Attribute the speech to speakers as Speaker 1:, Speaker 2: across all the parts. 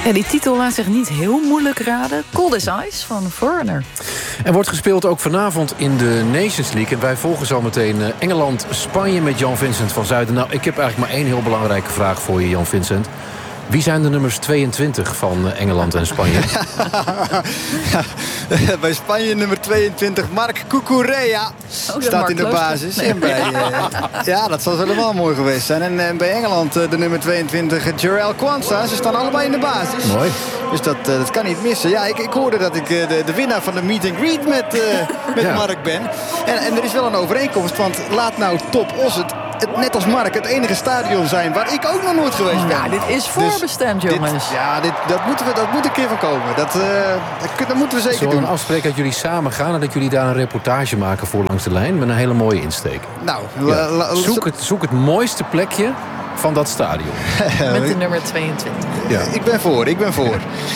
Speaker 1: Ja, die titel laat zich niet heel moeilijk raden. Cold as Ice van Foreigner.
Speaker 2: Er wordt gespeeld ook vanavond in de Nations League. En wij volgen zo meteen Engeland-Spanje met Jan-Vincent van Zuiden. Nou, ik heb eigenlijk maar één heel belangrijke vraag voor je, Jan-Vincent. Wie zijn de nummers 22 van Engeland en Spanje?
Speaker 3: Bij Spanje nummer 22, Marc Cucurella. Staat in de basis. En ja, dat zou helemaal mooi geweest zijn. En bij Engeland de nummer 22, Jarell Quansah. Ze staan allebei in de basis.
Speaker 2: Mooi.
Speaker 3: Dus dat kan niet missen. Ja, ik hoorde dat ik de winnaar van de meet and greet met Marc ben. En er is wel een overeenkomst. Want laat nou Top Os het net als Marc het enige stadion zijn waar ik ook nog nooit geweest ben.
Speaker 1: Ja, dit is voorbestemd, jongens.
Speaker 3: Dat moet een keer van komen. Dat moeten we zeker doen.
Speaker 2: Zullen we afspreken dat jullie samen gaan en dat jullie daar een reportage maken voor Langs de Lijn met een hele mooie insteek?
Speaker 3: Nou,
Speaker 2: zoek het mooiste plekje van dat stadion.
Speaker 1: Met de nummer 22.
Speaker 3: Ja. Ik ben voor.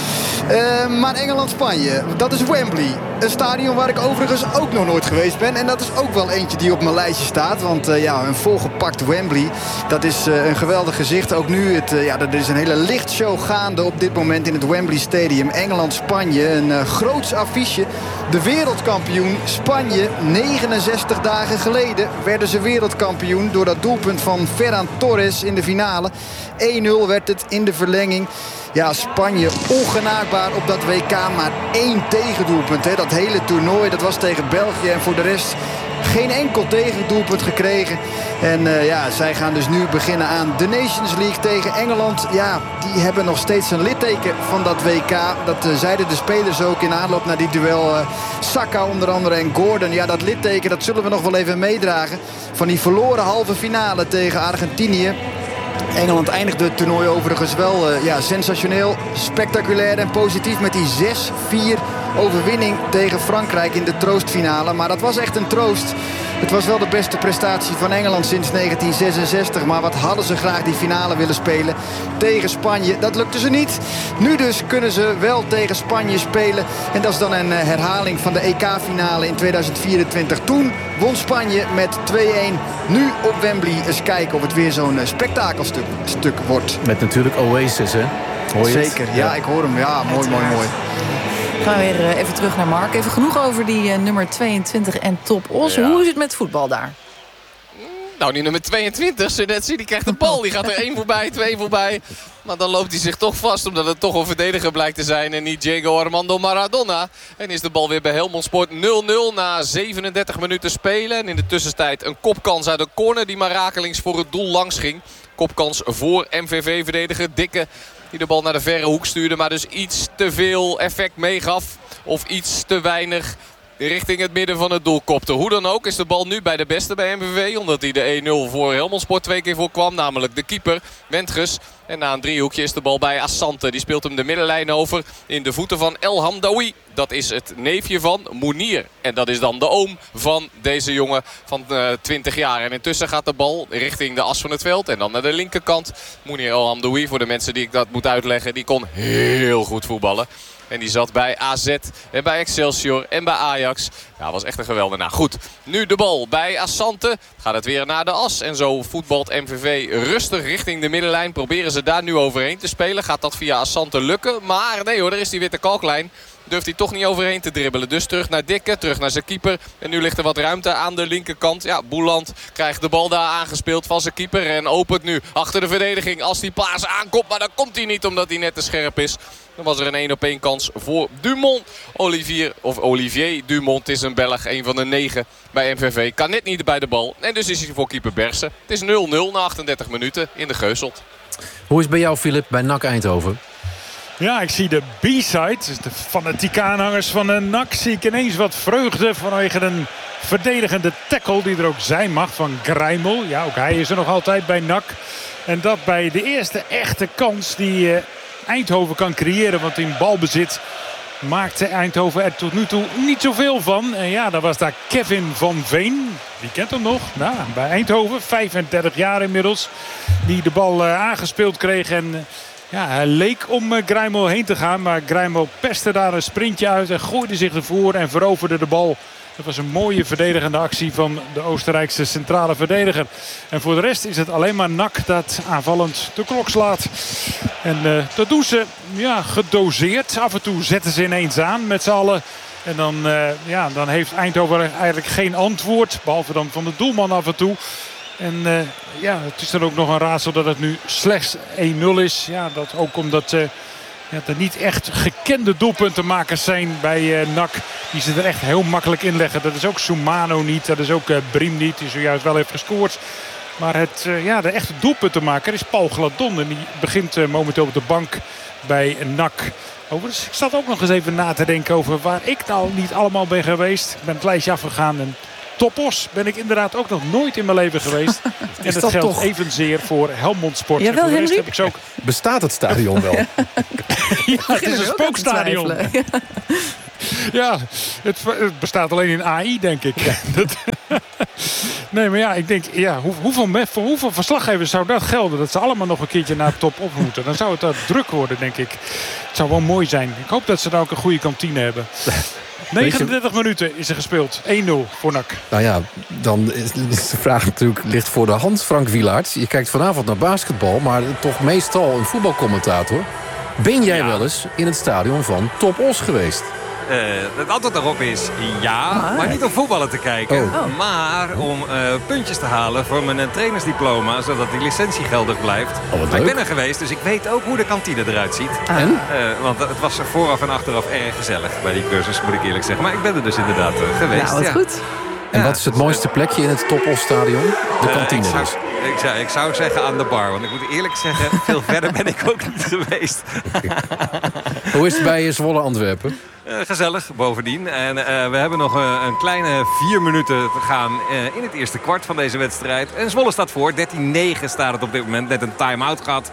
Speaker 3: Maar Engeland-Spanje, dat is Wembley. Een stadion waar ik overigens ook nog nooit geweest ben. En dat is ook wel eentje die op mijn lijstje staat. Want een volgepakt Wembley, dat is een geweldig gezicht. Ook nu, er is een hele lichtshow gaande op dit moment in het Wembley Stadium. Engeland-Spanje, een groots affiche. De wereldkampioen Spanje, 69 dagen geleden werden ze wereldkampioen door dat doelpunt van Ferran Torres in de finale. 1-0 werd het in de verlenging. Ja, Spanje ongenaakbaar op dat WK. Maar 1 tegendoelpunt. Hè. Dat hele toernooi, dat was tegen België. En voor de rest geen enkel tegendoelpunt gekregen. En zij gaan dus nu beginnen aan de Nations League tegen Engeland. Ja, die hebben nog steeds een litteken van dat WK. Dat zeiden de spelers ook in aanloop naar die duel. Saka onder andere en Gordon. Ja, dat litteken, dat zullen we nog wel even meedragen. Van die verloren halve finale tegen Argentinië. Engeland eindigde het toernooi overigens wel sensationeel, spectaculair en positief met die 6-4 overwinning tegen Frankrijk in de troostfinale. Maar dat was echt een troost. Het was wel de beste prestatie van Engeland sinds 1966. Maar wat hadden ze graag die finale willen spelen tegen Spanje. Dat lukte ze niet. Nu dus kunnen ze wel tegen Spanje spelen. En dat is dan een herhaling van de EK-finale in 2024. Toen won Spanje met 2-1. Nu op Wembley eens kijken of het weer zo'n spektakelstuk wordt.
Speaker 2: Met natuurlijk Oasis, hè? Hoor je
Speaker 3: Zeker, ja, ik hoor hem. Ja, mooi.
Speaker 1: We gaan weer even terug naar Mark. Even genoeg over die nummer 22 en Top Os.
Speaker 4: Ja.
Speaker 1: Hoe is het met voetbal daar?
Speaker 4: Nou, die nummer 22, zo net zie, die krijgt de bal. Die gaat er 1 voorbij, 2 voorbij. Maar dan loopt hij zich toch vast, omdat het toch een verdediger blijkt te zijn. En niet Diego Armando Maradona. En is de bal weer bij Helmond Sport 0-0 na 37 minuten spelen. En in de tussentijd een kopkans uit een corner die maar rakelings voor het doel langs ging. Kopkans voor MVV-verdediger Dikke. Die de bal naar de verre hoek stuurde, maar dus iets te veel effect meegaf. Of iets te weinig richting het midden van het doel kopte. Hoe dan ook is de bal nu bij de beste bij MVV. Omdat hij de 1-0 voor Helmond Sport 2 keer voorkwam. Namelijk de keeper, Wendges. En na een driehoekje is de bal bij Assante. Die speelt hem de middenlijn over in de voeten van El Hamdaoui. Dat is het neefje van Mounir. En dat is dan de oom van deze jongen van 20 jaar. En intussen gaat de bal richting de as van het veld. En dan naar de linkerkant. Mounir El Hamdaoui, voor de mensen die ik dat moet uitleggen. Die kon heel goed voetballen. En die zat bij AZ en bij Excelsior en bij Ajax. Ja, was echt een geweldige. Nou goed, nu de bal bij Assante. Gaat het weer naar de as. En zo voetbalt MVV rustig richting de middenlijn. Proberen ze daar nu overheen te spelen. Gaat dat via Assante lukken? Maar nee hoor, daar is die witte kalklijn. Durft hij toch niet overheen te dribbelen. Dus terug naar Dikke, terug naar zijn keeper. En nu ligt er wat ruimte aan de linkerkant. Ja, Bouland krijgt de bal daar aangespeeld van zijn keeper. En opent nu achter de verdediging als die paas aankomt. Maar dan komt hij niet omdat hij net te scherp is. Dan was er een 1-op-1 kans voor Dumont. Olivier Dumont is een Belg, een van de 9 bij MVV. Kan net niet bij de bal. En dus is hij voor keeper Bersen. Het is 0-0 na 38 minuten in de Geuselt.
Speaker 2: Hoe is het bij jou, Filip, bij NAC Eindhoven?
Speaker 5: Ja, ik zie de B-side. Dus de fanatieke aanhangers van de NAC. Zie ik ineens wat vreugde vanwege een verdedigende tackle die er ook zijn mag van Grijmel. Ja, ook hij is er nog altijd bij NAC. En dat bij de eerste echte kans die Eindhoven kan creëren. Want in balbezit maakte Eindhoven er tot nu toe niet zoveel van. En ja, dan was daar Kevin van Veen. Wie kent hem nog? Nou, bij Eindhoven, 35 jaar inmiddels. Die de bal aangespeeld kreeg en ja, hij leek om Grijmel heen te gaan. Maar Grijmel pestte daar een sprintje uit en gooide zich ervoor en veroverde de bal Dat was een mooie verdedigende actie van de Oostenrijkse centrale verdediger. En voor de rest is het alleen maar NAC dat aanvallend de klok slaat. En dat doen ze gedoseerd. Af en toe zetten ze ineens aan met z'n allen. En dan heeft Eindhoven eigenlijk geen antwoord. Behalve dan van de doelman af en toe. En het is dan ook nog een raadsel dat het nu slechts 1-0 is. Ja, dat ook omdat er niet echt gekende doelpuntenmakers zijn bij NAC. Die ze er echt heel makkelijk in leggen. Dat is ook Soumano niet. Dat is ook Briem niet. Die zojuist wel heeft gescoord. Maar de echte doelpuntenmaker is Paul Gladon. En die begint momenteel op de bank bij NAC. Overigens, ik zat ook nog eens even na te denken over waar ik nou niet allemaal ben geweest. Ik ben het lijstje afgegaan. En Top Os ben ik inderdaad ook nog nooit in mijn leven geweest. En dat geldt toch evenzeer voor Helmond Sport.
Speaker 1: Jawel,
Speaker 5: en voor de rest
Speaker 1: Henry?
Speaker 5: heb ik zo ook...
Speaker 2: Bestaat het stadion wel?
Speaker 5: Ja, het is een spookstadion. Ja, het bestaat alleen in AI, denk ik. Ja. Nee, maar ja, ik denk, voor hoeveel verslaggevers zou dat gelden? Dat ze allemaal nog een keertje naar de top op moeten. Dan zou het daar druk worden, denk ik. Het zou wel mooi zijn. Ik hoop dat ze daar ook een goede kantine hebben. 39 minuten is er gespeeld. 1-0 voor NAC.
Speaker 2: Nou ja, dan is de vraag natuurlijk ligt voor de hand, Frank Wielaert. Je kijkt vanavond naar basketbal, maar toch meestal een voetbalcommentator. Ben jij wel eens in het stadion van Top Os geweest?
Speaker 6: Het antwoord daarop is ja, maar niet om voetballen te kijken.
Speaker 2: Oh.
Speaker 6: Maar om puntjes te halen voor mijn trainersdiploma, zodat die licentie geldig blijft. Maar ik ben er geweest, dus ik weet ook hoe de kantine eruit ziet.
Speaker 2: En?
Speaker 6: Want het was vooraf en achteraf erg gezellig bij die cursus, moet ik eerlijk zeggen. Maar ik ben er dus inderdaad geweest.
Speaker 1: Nou, wat goed.
Speaker 2: En wat is het mooiste plekje in het Top Os stadion? De kantine dus.
Speaker 6: Ik zou zeggen aan de bar. Want ik moet eerlijk zeggen, veel verder ben ik ook niet geweest.
Speaker 2: Hoe is het bij Zwolle Antwerpen?
Speaker 6: Gezellig, bovendien. En we hebben nog een kleine 4 minuten te gaan in het eerste kwart van deze wedstrijd. En Zwolle staat voor. 13-9 staat het op dit moment. Net een time-out gehad.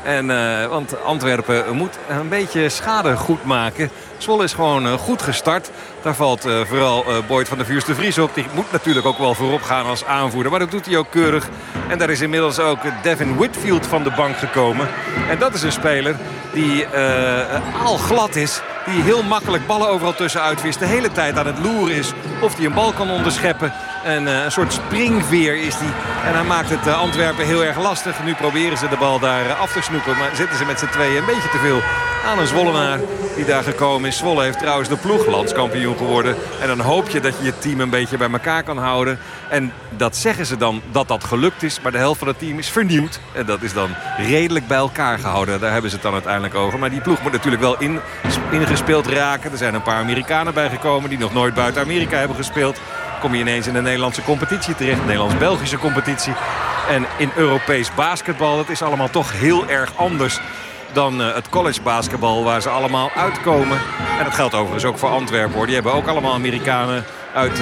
Speaker 6: Want Antwerpen moet een beetje schade goed maken. Zwolle is gewoon goed gestart. Daar valt vooral Boyd van der Vuurs de Vries op. Die moet natuurlijk ook wel voorop gaan als aanvoerder. Maar dat doet hij ook keurig. En daar is inmiddels ook Devin Whitfield van de bank gekomen. En dat is een speler die al glad is. Die heel makkelijk ballen overal tussenuit wist. De hele tijd aan het loeren is of hij een bal kan onderscheppen. En een soort springveer is hij. En hij maakt het Antwerpen heel erg lastig. Nu proberen ze de bal daar af te snoepen. Maar zitten ze met z'n tweeën een beetje te veel aan een Zwollenaar die daar gekomen is. Zwolle heeft trouwens de ploeg landskampioen geworden. En dan hoop je dat je je team een beetje bij elkaar kan houden. En dat zeggen ze dan dat gelukt is. Maar de helft van het team is vernieuwd. En dat is dan redelijk bij elkaar gehouden. Daar hebben ze het dan uiteindelijk over. Maar die ploeg moet natuurlijk wel ingespeeld raken. Er zijn een paar Amerikanen bijgekomen die nog nooit buiten Amerika hebben gespeeld. Kom je ineens in de Nederlandse competitie terecht. De Nederlands-Belgische competitie. En in Europees basketbal, dat is allemaal toch heel erg anders dan het college basketbal waar ze allemaal uitkomen. En dat geldt overigens ook voor Antwerpen, hoor. Die hebben ook allemaal Amerikanen uit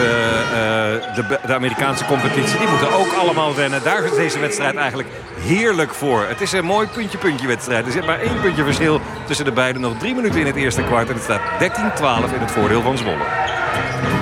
Speaker 6: de Amerikaanse competitie. Die moeten ook allemaal wennen. Daar is deze wedstrijd eigenlijk heerlijk voor. Het is een mooi puntje-puntje wedstrijd. Er zit maar 1 puntje verschil tussen de beiden. Nog 3 minuten in het eerste kwart. En het staat 13-12 in het voordeel van Zwolle.